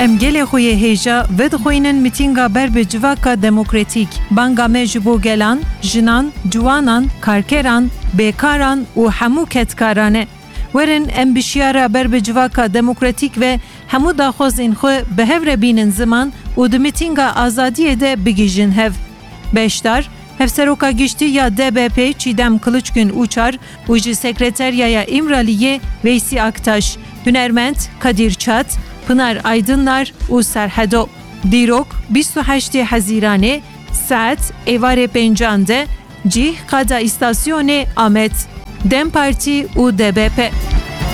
ام گل خوی هیجا و دخوینن میتینگا بر به جواکا دموکراتیک بانگا مجبو گلان، جنان، جوانان، کارکران، بیکاران و همو کتکارانه. ورن ام بشیارا بر به جواکا دموکراتیک و همو داخوز این خو به هفر بینن زمان و د میتینگا آزادی ده بگیجن هف. بیشتر هفسروکا گشتی یا DBP چیدم کلچگün uçar و جی سکرتریaya İmraliye Veysi Aktaş, Hünerment Kadir Çat, Pınar Aydınlar و Serhedo. دیروک 28 Haziran'e saat evare pencandı cih kada istasyonu Ahmet Dem Parti u DBP.